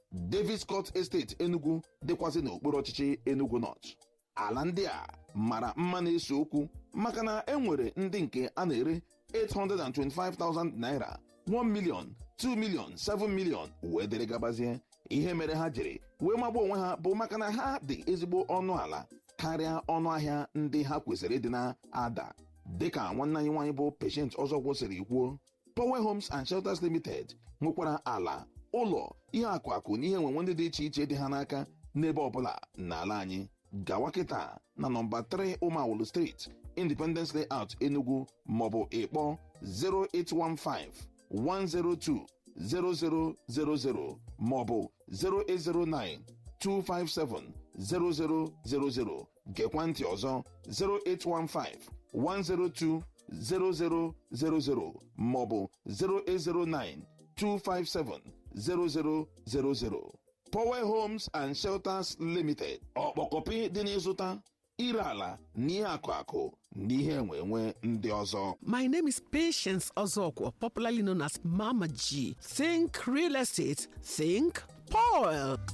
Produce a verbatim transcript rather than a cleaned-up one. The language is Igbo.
Davis Court Estate Enugu dịkwazị n'okpuru ọchịchị Enugu North. Ala ndị a mara mma na-ese okwu maka na enwere ndị nke a na-ere eight hundred twenty-five thousand naira, one million, two million, seven million wee dere gabazie. Ihe mere ha jiri wee magbuo onwe ha bụ maka na ha dị ezigbo ọnụ ala karịa ọnụ ahịa ndị ha kwesịrị ịdị na-ada. Dịka nwanne anyị nwaanyị bụ Patient Ọzọgwọ siri kwuo, Power Homes and Shelters Limited nwekwara ala, ụlọ, ihe akụ akụ na ihe enwenwe ndị dị iche iche dị ha n'aka n'ebe ọbụla n'ala anyị. Gawa kịta na nọmba three Umawulu Street, Independence Layout, Enugu, maọbụ ịkpọ zero eight one five, one zero two, zero zero zero zero maọbụ zero eight zero nine, two five seven, zero zero zero zero. Gekwa ntị ọzọ zero eight one five, one zero two, zero zero zero zero maọbụ zero eight zero nine, two five seven, zero zero zero zero. Power Homes and Shelters Limited, ọkpọkọpị dị n'ịzụta, ire ala na ihe akụ akụ na ihe enwe enwe ndị ọzọ. My name is Patience Ozokwo, popularly known as Mama G. Think real estate, think Paul.